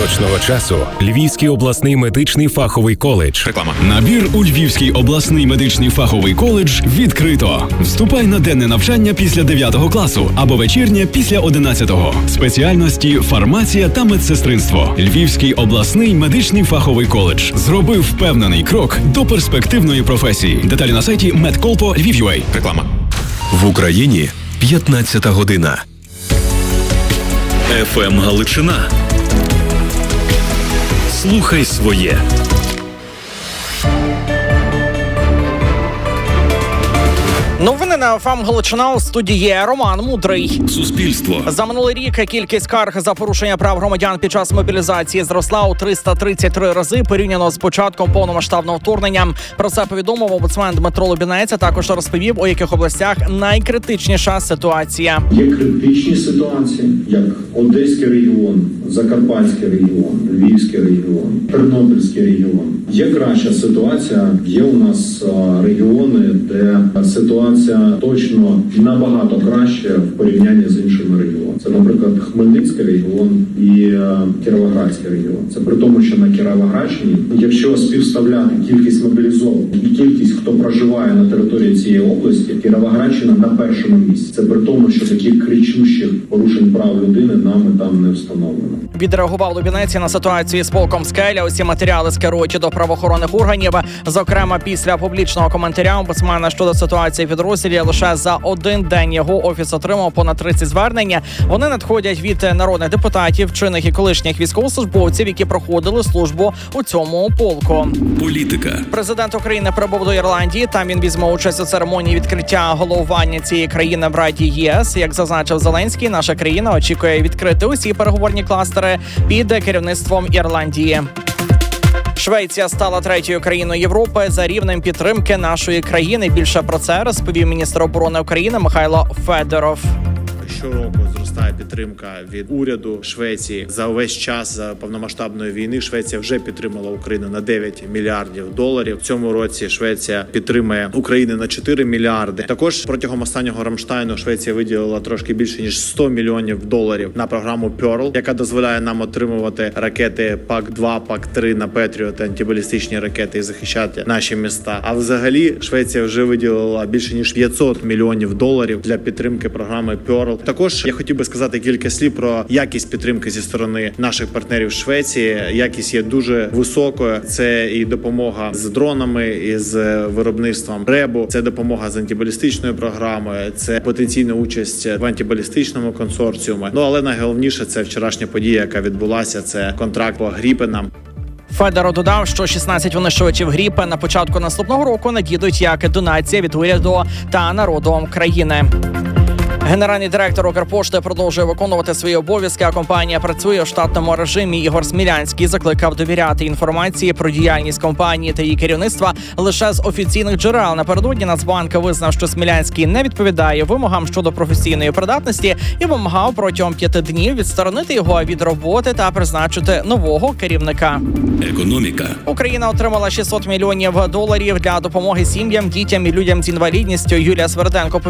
поточного часу Львівський обласний медичний фаховий коледж. Реклама. Набір у Львівський обласний медичний фаховий коледж відкрито. Вступай на денне навчання після 9 класу або вечірнє після 11-го. Спеціальності фармація та медсестринство. Львівський обласний медичний фаховий коледж зробив впевнений крок до перспективної професії. Деталі на сайті medcolpo.lviv.ua. Реклама. В Україні 15 година. ФМ Галичина. Слухай своє. Новини на ФМ Галичина, у студії Роман Мудрий. Суспільство. За минулий рік кількість скарг за порушення прав громадян під час мобілізації зросла у 333 рази порівняно з початком повномасштабного вторгнення. Про це повідомив омбудсмен Дмитро Лубінець, а також розповів, у яких областях найкритичніша ситуація. Є критичні ситуації, як Одеський регіон, Закарпатський регіон, Львівський регіон, Тернопільський регіон. Є краща ситуація, є у нас регіони, де ситуація точно набагато краще в порівнянні з іншими регіонами. Це, наприклад, Хмельницький регіон і Кіровоградський регіон. Це при тому, що на Кіровоградщині, якщо співставляти кількість мобілізованих і кількість, хто проживає на території цієї області, Кіровоградщина на першому місці. Це при тому, що таких кричущих порушень прав людини нами там не встановлено. Відреагував Лубінець на ситуацію з полком «Скеля». Усі матеріали скерують до правоохоронних органів. Зокрема, після публічного коментаря омбудсмена щодо ситуації в підрозділі лише за один день його офіс отримав понад 30 звернень. Вони надходять від народних депутатів, чинних і колишніх військовослужбовців, які проходили службу у цьому полку. Політика. Президент України прибув до Ірландії. Там він візьме участь у церемонії відкриття головування цієї країни в Раді ЄС. Як зазначив Зеленський, наша країна очікує відкрити усі переговорні кластери під керівництвом Ірландії. Швеція стала третьою країною Європи за рівнем підтримки нашої країни. Більше про це розповів міністр оборони України Михайло Федоров. Щороку зростає підтримка від уряду Швеції. За увесь час повномасштабної війни Швеція вже підтримала Україну на 9 мільярдів доларів. В цьому році Швеція підтримує Україну на 4 мільярди. Також протягом останнього Рамштайну Швеція виділила трошки більше ніж 100 мільйонів доларів на програму Pearl, яка дозволяє нам отримувати ракети ПАК-2, ПАК-3 на Петріот, антибалістичні ракети і захищати наші міста. А взагалі Швеція вже виділила більше ніж 500 мільйонів доларів для підтримки програми Pearl. Також я хотів би сказати кілька слів про якість підтримки зі сторони наших партнерів Швеції. Якість є дуже високою. Це і допомога з дронами, і з виробництвом РЕБу, це допомога з антибалістичною програмою, це потенційна участь в антибалістичному консорціумі. Але найголовніше – це вчорашня подія, яка відбулася, це контракт по Гріпенам. Федоров додав, що 16 винищувачів Гріпен на початку наступного року надійдуть як донація від уряду та народу країни. Генеральний директор Укрпошти продовжує виконувати свої обов'язки, а компанія працює у штатному режимі. Ігор Смілянський закликав довіряти інформації про діяльність компанії та її керівництва лише з офіційних джерел. Напередодні Нацбанк визнав, що Смілянський не відповідає вимогам щодо професійної придатності і вимагав протягом 5 днів відсторонити його від роботи та призначити нового керівника. Економіка. Україна отримала $600 мільйонів для допомоги сім'ям, дітям і людям з інвалідністю. Юлія Сверденко